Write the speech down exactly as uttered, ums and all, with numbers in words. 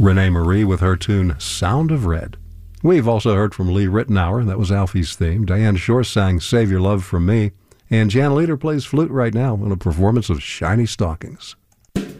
Renee Marie with her tune Sound of Red. We've also heard from Lee Ritenour. That was Alfie's theme. Diane Shore sang Save Your Love From Me. And Jan Leader plays flute right now in a performance of Shiny Stockings.